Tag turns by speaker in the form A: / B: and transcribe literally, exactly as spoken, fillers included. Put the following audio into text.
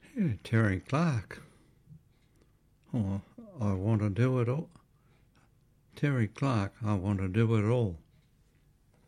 A: Yeah, Terry Clark. Oh, I want to do it all. Terry Clark, I want to do it all.